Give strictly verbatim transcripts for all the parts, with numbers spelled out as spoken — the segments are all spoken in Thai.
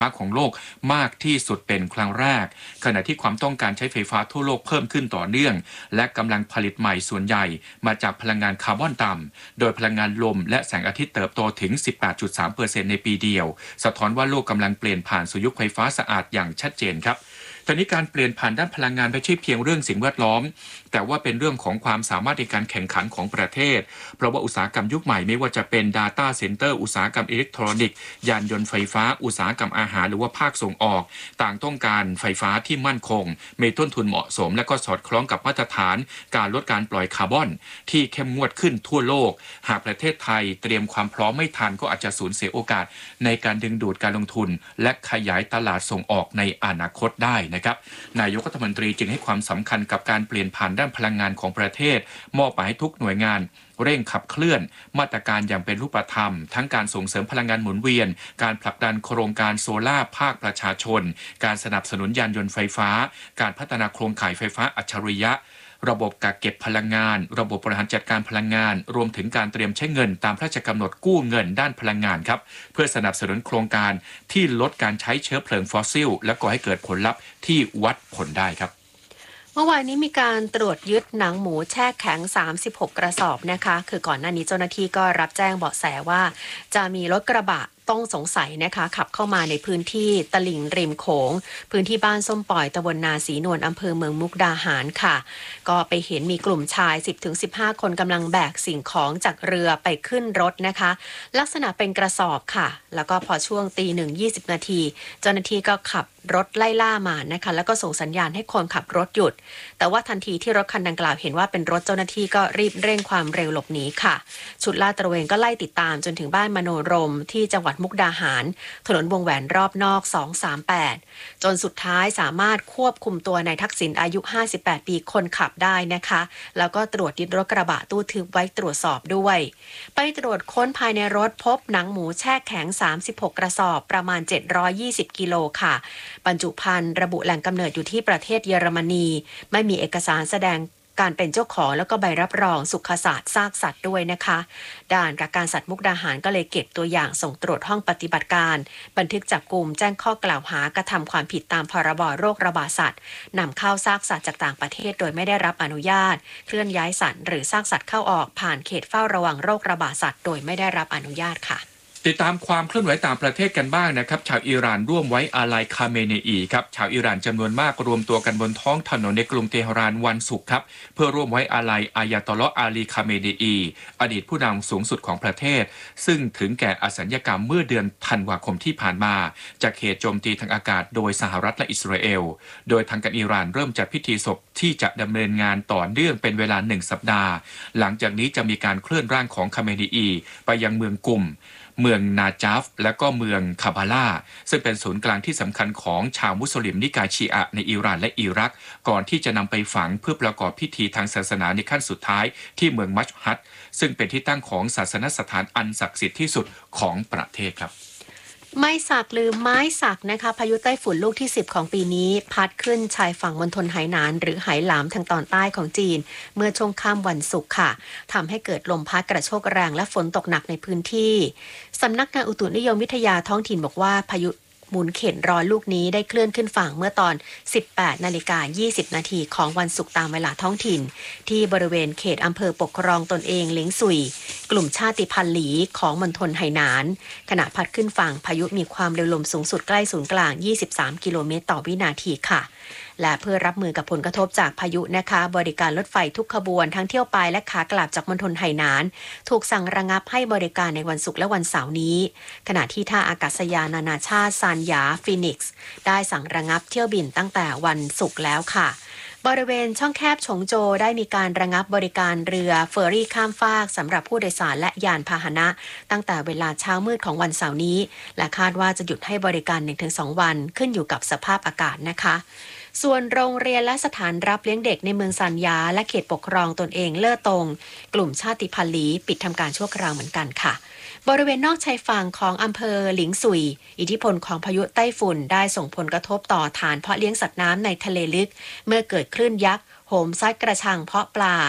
ของโลกมากที่สุดเป็นครั้งแรกขณะที่ความต้องการใช้ไฟฟ้าทั่วโลกเพิ่มขึ้นต่อเนื่องและกำลังผลิตใหม่ส่วนใหญ่มาจากพลังงานคาร์บอนต่ำโดยพลังงานลมและแสงอาทิตย์เติบโตถึง สิบแปดจุดสามเปอร์เซ็นต์ ในปีเดียวสะท้อนว่าโลกกำลังเปลี่ยนผ่านสู่ยุคไฟฟ้าสะอาดอย่างชัดเจนครับตอนนี้การเปลี่ยนผ่านด้านพลังงานไม่ใช่เพียงเรื่องสิ่งแวดล้อมแต่ว่าเป็นเรื่องของความสามารถในการแข่งขันของประเทศเพราะว่าอุตสาหกรรมยุคใหม่ไม่ว่าจะเป็น Data Center อุตสาหกรรมอิเล็กทรอนิกส์ยานยนต์ไฟฟ้าอุตสาหกรรมอาหารหรือว่าภาคส่งออกต่างต้องการไฟฟ้าที่มั่นคงมีต้นทุนเหมาะสมและก็สอดคล้องกับมาตรฐานการลดการปล่อยคาร์บอนที่เข้มงวดขึ้นทั่วโลกหากประเทศไทยเตรียมความพร้อมไม่ทันก็อาจจะสูญเสียโอกาสในการดึงดูดการลงทุนและขยายตลาดส่งออกในอนาคตได้นะครับนายกรัฐมนตรีจึงให้ความสำคัญกับการเปลี่ยนผ่านด้านพลังงานของประเทศมอบหมายให้ทุกหน่วยงานเร่งขับเคลื่อนมาตรการอย่างเป็นรูปธรรมทั้งการส่งเสริมพลังงานหมุนเวียนการผลักดันโครงการโซล่าภาคประชาชนการสนับสนุนยานยนต์ไฟฟ้าการพัฒนาโครงข่ายไฟฟ้าอัจฉริยะระบบกักเก็บพลังงานระบบบริหารจัดการพลังงานรวมถึงการเตรียมใช้เงินตามพระราชกำหนดกู้เงินด้านพลังงานครับเพื่อสนับสนุนโครงการที่ลดการใช้เชื้อเพลิงฟอสซิลและก่อให้เกิดผลลัพธ์ที่วัดผลได้ครับเมื่อวานนี้มีการตรวจยึดหนังหมูแช่แข็งสามสิบหกกระสอบนะคะคือก่อนหน้านี้เจ้าหน้าที่ก็รับแจ้งเบาะแสว่าจะมีรถกระบะต้องสงสัยนะคะขับเข้ามาในพื้นที่ตลิ่งริมโขงพื้นที่บ้านส้มปล่อยตำบลนาศรีนวลอำเภอเมืองมุกดาหารค่ะก็ไปเห็นมีกลุ่มชาย สิบถึงสิบห้า คนกำลังแบกสิ่งของจากเรือไปขึ้นรถนะคะลักษณะเป็นกระสอบค่ะแล้วก็พอช่วงตีหนึ่งยี่สิบนาทีเจ้าหน้าที่ก็ขับรถไล่ล่ามานะคะแล้วก็ส่งสัญญาณให้คนขับรถหยุดแต่ว่าทันทีที่รถคันดังกล่าวเห็นว่าเป็นรถเจ้าหน้าที่ก็รีบเร่งความเร็วหลบหนีค่ะชุดลาดตระเวนก็ไล่ติดตามจนถึงบ้านมโนรมที่จังหวัดมุกดาหารถนนวงแหวนรอบนอกสองสามแปดจนสุดท้ายสามารถควบคุมตัวนายทักษิณอายุห้าสิบแปดปีคนขับได้นะคะแล้วก็ตรวจยึดรถกระบะตู้ทึบไว้ตรวจสอบด้วยไปตรวจค้นภายในรถพบหนังหมูแช่แข็งสามสิบหกกระสอบประมาณเจ็ดร้อยยี่สิบกิโลค่ะบรรจุภัณฑ์ระบุแหล่งกำเนิดอยู่ที่ประเทศเยอรมนีไม่มีเอกสารแสดงการเป็นเจ้าของแล้วก็ใบรับรองสุขศาสตร์ซากสัตว์ด้วยนะคะด่านกักกันสัตว์มุกดาหารก็เลยเก็บตัวอย่างส่งตรวจห้องปฏิบัติการบันทึกจับกุมแจ้งข้อกล่าวหากระทำความผิดตามพรบโรคระบาดสัตว์นำเข้าซากสัตว์จากต่างประเทศโดยไม่ได้รับอนุญาตเคลื่อนย้ายสัตว์หรือซากสัตว์เข้าออกผ่านเขตเฝ้าระวังโรคระบาดสัตว์โดยไม่ได้รับอนุญาตค่ะติดตามความเคลื่อนไหวต่างประเทศกันบ้างนะครับชาวอิหร่านร่วมไว้อาลัยคาเมเนอีครับชาวอิหร่านจำนวนมากรวมตัวกันบนท้องถนนในกรุงเตหะรานวันศุกร์ครับเพื่อร่วมไว้อาลัยอายาตอลอฮ์อาลีคาเมเนอีอดีตผู้นำสูงสุดของประเทศซึ่งถึงแก่อสัญญกรรมเมื่อเดือนธันวาคมที่ผ่านมาจากเหตุโจมตีทางอากาศโดยสหรัฐและอิสราเอลโดยทางการอิหร่านเริ่มจัดพิธีศพที่จะดำเนินงานต่อเนื่องเป็นเวลาหนึ่งสัปดาห์หลังจากนี้จะมีการเคลื่อนร่างของคาเมเนอีไปยังเมืองกุมเมืองนาจาฟและก็เมืองคาบาลาซึ่งเป็นศูนย์กลางที่สำคัญของชาวมุสลิมนิกายชีอะห์ในอิหร่านและอิรักก่อนที่จะนำไปฝังเพื่อประกอบพิธีทางศาสนาในขั้นสุดท้ายที่เมืองมัชฮัดซึ่งเป็นที่ตั้งของศาสนสถานอันศักดิ์สิทธิ์ที่สุดของประเทศครับไม้สักหรือไม้สักนะคะพายุไต้ฝุ่นลูกที่สิบของปีนี้พัดขึ้นชายฝั่งมณฑลไหหนานหรือไหหลามทางตอนใต้ของจีนเมื่อช่วงค่ำวันศุกร์ค่ะทำให้เกิดลมพัดกระโชกแรงและฝนตกหนักในพื้นที่สำนักงานอุตุนิยมวิทยาท้องถิ่นบอกว่าพายุหมุนเข็นร้อนลูกนี้ได้เคลื่อนขึ้นฝั่งเมื่อตอน สิบแปดนาฬิกายี่สิบนาทีของวันศุกร์ตามเวลาท้องถิ่นที่บริเวณเขตอำเภอปกครองตนเองเล้งซุยกลุ่มชาติพันธุ์หลีของมณฑลไหหนานขณะพัดขึ้นฝั่งพายุมีความเร็วลมสูงสุดใกล้ศูนย์กลางยี่สิบสามกิโลเมตรต่อวินาทีค่ะและเพื่อรับมือกับผลกระทบจากพายุนะคะบริการรถไฟทุกขบวนทั้งเที่ยวไปและขากลับจากมณฑลไหหนานถูกสั่งระงับให้บริการในวันศุกร์และวันเสาร์นี้ขณะที่ท่าอากาศยานนานาชาติซานยาฟีนิกซ์ได้สั่งระงับเที่ยวบินตั้งแต่วันศุกร์แล้วค่ะบริเวณช่องแคบฉงโจได้มีการระงับบริการเรือเฟอร์รี่ข้ามฟากสำหรับผู้โดยสารและยานพาหนะตั้งแต่เวลาเช้ามืดของวันเสาร์นี้และคาดว่าจะหยุดให้บริการ หนึ่งถึงสอง วันขึ้นอยู่กับสภาพอากาศนะคะส่วนโรงเรียนและสถานรับเลี้ยงเด็กในเมืองซันยาและเขตปกครองตนเองเล่อตงกลุ่มชาติพันธุ์หลีปิดทำการชั่วคราวเหมือนกันค่ะบริเวณนอกชายฝั่งของอำเภอหลิงซุยอิทธิพลของพายุไต้ฝุ่นได้ส่งผลกระทบต่อฐานเพาะเลี้ยงสัตว์น้ำในทะเลลึกเมื่อเกิดคลื่นยักษ์โหมซัดกระชังเพาะปลา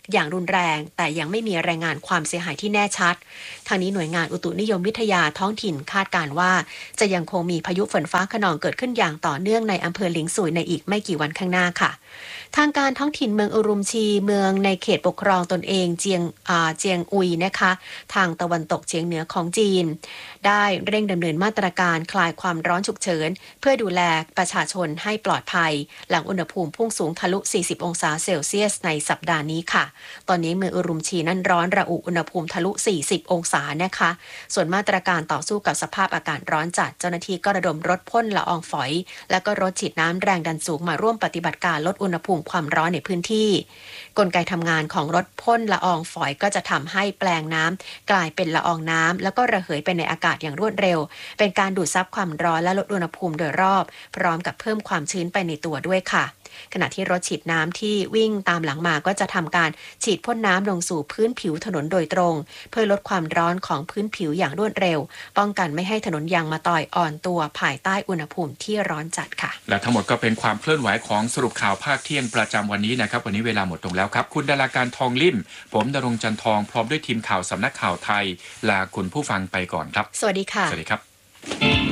อย่างรุนแรงแต่ยังไม่มีรายงานความเสียหายที่แน่ชัดทางนี้หน่วยงานอุตุนิยมวิทยาท้องถิ่นคาดการณ์ว่าจะยังคงมีพายุฝนฟ้าคะนองเกิดขึ้นอย่างต่อเนื่องในอำเภอหลิงซุยในอีกไม่กี่วันข้างหน้าค่ะทางการท้องถิ่นเมืองอุรุมชีเมืองในเขตปกครองตนเองเจียงอาเจียงอุยนะคะทางตะวันตกเฉียงเหนือของจีนได้เร่งดำเนินมาตรการคลายความร้อนฉุกเฉินเพื่อดูแลประชาชนให้ปลอดภัยหลังอุณหภูมิพุ่งสูงทะลุ สี่สิบ องศาเซลเซียสในสัปดาห์นี้ค่ะตอนนี้เมืองอุรุมชีนั้นร้อนระอุอุณหภูมิทะลุ สี่สิบ องศานะคะส่วนมาตรการต่อสู้กับสภาพอากาศร้อนจัดเจ้าหน้าที่ก็ระดมรถพ่นละอองฝอยและก็รถฉีดน้ำแรงดันสูงมาร่วมปฏิบัติการลดอุณหภูมิความร้อนในพื้นที่กลไกทำงานของรถพ่นละอองฝอยก็จะทำให้แปลงน้ำกลายเป็นละอองน้ำแล้วก็ระเหยไปในอากาศอย่างรวดเร็วเป็นการดูดซับความร้อนและลดอุณหภูมิโดยรอบพร้อมกับเพิ่มความชื้นไปในตัวด้วยค่ะขณะที่รถฉีดน้ำที่วิ่งตามหลังมาก็จะทำการฉีดพ่นน้ำลงสู่พื้นผิวถนนโดยตรงเพื่อลดความร้อนของพื้นผิวอย่างรวดเร็วป้องกันไม่ให้ถนนยางมะตอยอ่อนตัวภายใต้อุณหภูมิที่ร้อนจัดค่ะและทั้งหมดก็เป็นความเคลื่อนไหวของสรุปข่าวภาคเที่ยงประจำวันนี้นะครับวันนี้เวลาหมดลงแล้วครับคุณดาราการทองลิ่มผมณรงค์จันทองพร้อมด้วยทีมข่าวสำนักข่าวไทยลาคุณผู้ฟังไปก่อนครับสวัสดีค่ะสวัสดีครับ